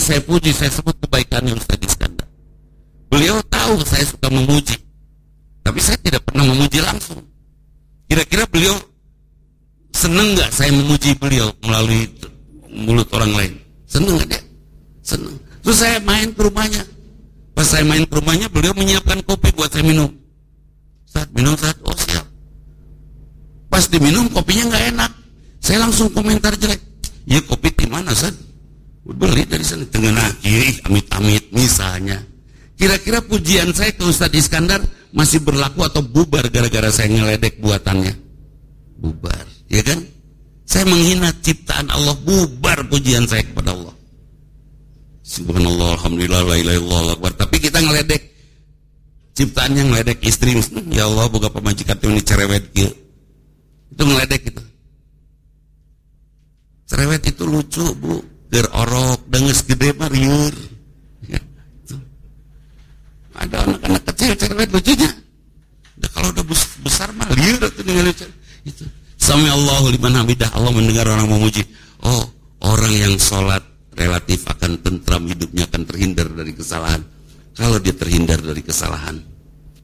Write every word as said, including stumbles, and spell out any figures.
saya puji, saya sebut kebaikannya Ustaz Iskandar. Beliau tahu saya suka memuji, tapi saya tidak pernah memuji langsung. Kira-kira beliau seneng nggak saya memuji beliau melalui mulut orang lain? Seneng nggak dia? Seneng. Terus saya main ke rumahnya. Pas saya main ke rumahnya, beliau menyiapkan kopi buat saya minum. Saat minum, saat oh siap. Pas diminum kopinya nggak enak, saya langsung komentar jelek. Ya kopi di mana Ustaz? Beli dari sana tengah kiri, amit-amit misalnya. Kira-kira pujian saya ke Ustaz Iskandar masih berlaku atau bubar gara-gara saya ngeledek buatannya? Bubar, ya kan? Saya menghina ciptaan Allah, bubar pujian saya kepada Allah. Subhanallah, alhamdulillah, la ilaha illallah, akbar. Tapi kita ngeledek ciptaannya, ngeledek istri. Ya Allah, boga pamajikan ini cerewet kieu. Itu ngeledek itu. Cerewet itu lucu, Bu. Ger orok, denges gede mah rieur. Ya, ada anak-anak kecil cerewet lucunya. Udah kalau udah besar mah liur tuh dengan lucu. Itu. Sami Allahu liman hamidah, Allah mendengar orang memuji. Oh, orang yang sholat relatif akan tentram hidupnya, akan terhindar dari kesalahan. Kalau dia terhindar dari kesalahan,